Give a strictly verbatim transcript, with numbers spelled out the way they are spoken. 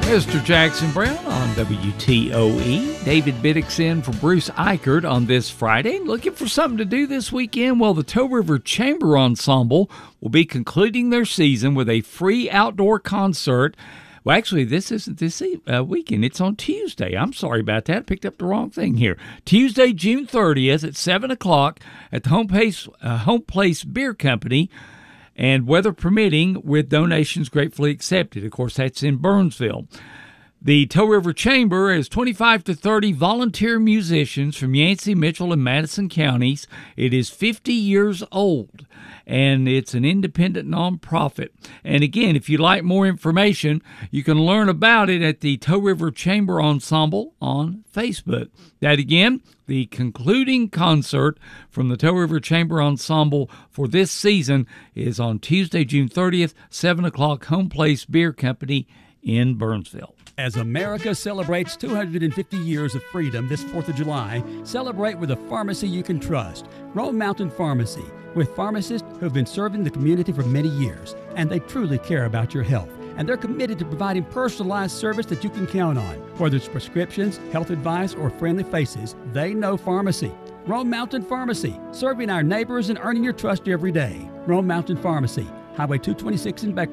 Mister Jackson Brown on W T O E. David Biddick's in for Bruce Eichert on this Friday. Looking for something to do this weekend? Well, the Toe River Chamber Ensemble will be concluding their season with a free outdoor concert. Well, actually, this isn't this uh, weekend. It's on Tuesday. I'm sorry about that. I picked up the wrong thing here. Tuesday, June thirtieth at seven o'clock at the Home Place, uh, Home Place Beer Company. And weather permitting, with donations gratefully accepted. Of course, that's in Burnsville. The Toe River Chamber has twenty-five to thirty volunteer musicians from Yancey, Mitchell, and Madison counties. It is fifty years old, and it's an independent nonprofit. And again, if you'd like more information, you can learn about it at the Toe River Chamber Ensemble on Facebook. That again, the concluding concert from the Toe River Chamber Ensemble for this season is on Tuesday, June thirtieth, seven o'clock, Home Place Beer Company in Burnsville. As America celebrates two hundred fifty years of freedom this fourth of July, celebrate with a pharmacy you can trust. Roan Mountain Pharmacy, with pharmacists who have been serving the community for many years, and they truly care about your health. And they're committed to providing personalized service that you can count on. Whether it's prescriptions, health advice, or friendly faces, they know pharmacy. Roan Mountain Pharmacy, serving our neighbors and earning your trust every day. Roan Mountain Pharmacy, Highway two twenty-six in Becker.